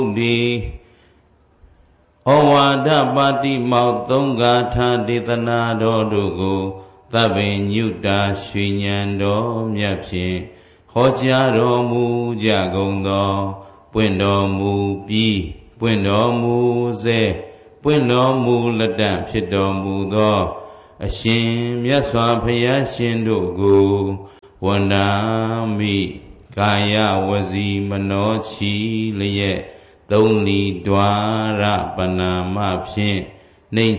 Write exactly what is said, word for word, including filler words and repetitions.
ဒီဩဝါဒပါတိမောက်သုံးဂါထာဒေသနာတော်တို့ကိုသဗ္ဗညုတာရွှေဉဏ်တော်မြတ်ဖြင့်ဟောကြားတော်မူကြကုန်သောပွင့်တော်မူပြီးပွင့်တော်မူစေပွင့်တော်မူလက်တံဖြစ်တော်မူသောအရှင်မြတ်စွာဘုရားရှင်တို့ကိုဝန္ဒာမိကာယဝစီမနောချီလျက်သုံးလီဒွါရပနာမဖြင့်နှိမ့်